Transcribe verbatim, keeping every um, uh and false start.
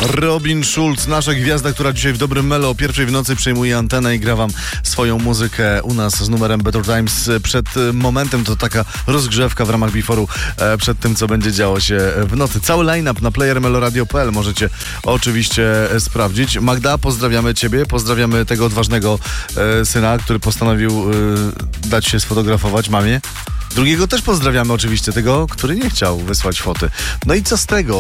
Robin Schulz, nasza gwiazda, która dzisiaj w Dobrym Melo o pierwszej w nocy przejmuje antenę i gra wam swoją muzykę u nas z numerem Better Times. Przed momentem to taka rozgrzewka w ramach Before'u przed tym, co będzie działo się w nocy. Cały line-up na player meloradio kropka p l możecie oczywiście sprawdzić. Magda, pozdrawiamy ciebie, pozdrawiamy tego odważnego e, syna, który postanowił e, dać się sfotografować mamie. Drugiego też pozdrawiamy oczywiście, tego, który nie chciał wysłać foty. No i co z tego?